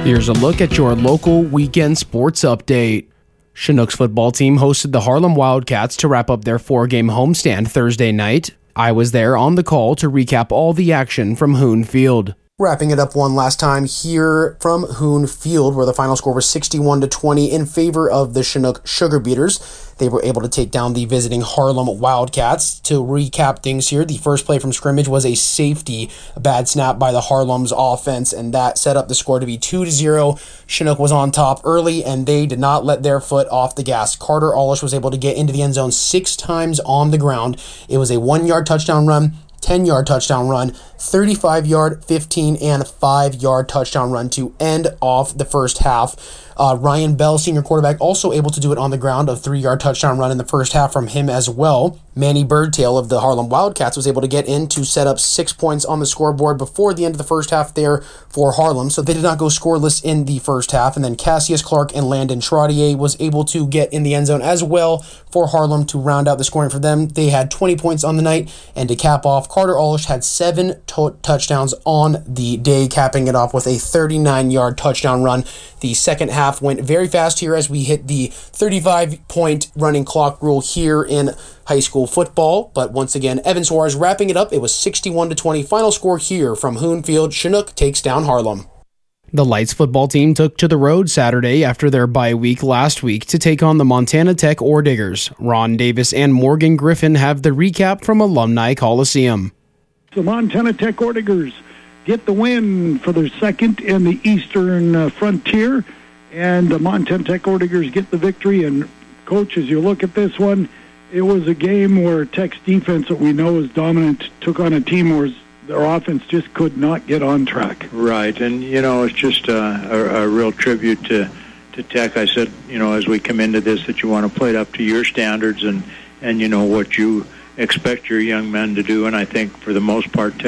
Here's a look at your local weekend sports update. Chinook's football team hosted the Harlem Wildcats to wrap up their 4-game homestand Thursday night. I was there on the call to recap all the action from Hoon Field. Wrapping it up one last time here from Hoon Field, where the final score was 61-20 in favor of the Chinook Sugar Beaters. They were able to take down the visiting Harlem Wildcats. To recap things here, the first play from scrimmage was a safety, a bad snap by the Harlem's offense, and that set up the score to be 2-0. Chinook was on top early, and they did not let their foot off the gas. Carter Olish was able to get into the end zone 6 times on the ground. It was a 1-yard touchdown run, 10-yard touchdown run, 35-yard, 15, and 5-yard touchdown run to end off the first half. Ryan Bell, senior quarterback, also able to do it on the ground, a 3-yard touchdown run in the first half from him as well. Manny Birdtail of the Harlem Wildcats was able to get in to set up 6 points on the scoreboard before the end of the first half there for Harlem, so they did not go scoreless in the first half. And then Cassius Clark and Landon Trottier was able to get in the end zone as well for Harlem to round out the scoring for them. They had 20 points on the night, and to cap off, Carter Olish had 7 touchdowns on the day, capping it off with a 39-yard touchdown run. The second half went very fast here as we hit the 35-point running clock rule here in high school football. But once again, Evan Suarez wrapping it up. It was 61-20 final score here from Hoon Field. Chinook takes down Harlem. The Lights football team took to the road Saturday after their bye week last week to take on the Montana Tech Ore Diggers. Ron Davis and Morgan Griffin have the recap from Alumni Coliseum. The Montana Tech Ore Diggers get the win for their second in the Eastern Frontier, and the Montana Tech Ore Diggers get the victory. And, Coach, as you look at this one, it was a game where Tech's defense, that we know is dominant, took on a team where their offense just could not get on track. Right, and, it's just a real tribute to Tech. I said, as we come into this, that you want to play it up to your standards and what you expect your young men to do, and I think for the most part, Tech